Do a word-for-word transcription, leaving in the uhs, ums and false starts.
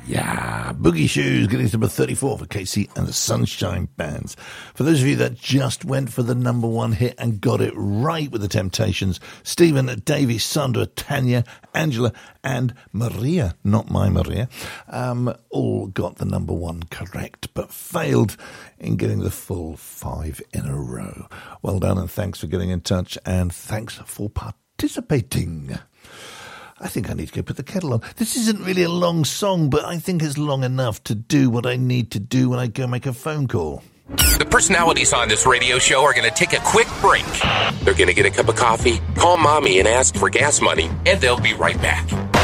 Yeah, Boogie Shoes getting to number thirty-four for Casey and the Sunshine Bands. For those of you that just went for the number one hit and got it right with the Temptations, Stephen, Davey, Sandra, Tanya, Angela, and Maria, not my Maria, um, all got the number one correct, but failed in getting the full five in a row. Well done, and thanks for getting in touch, and thanks for participating. I think I need to go put the kettle on. This isn't really a long song, but I think it's long enough to do what I need to do when I go make a phone call. The personalities on this radio show are going to take a quick break. They're going to get a cup of coffee, call mommy and ask for gas money, and they'll be right back.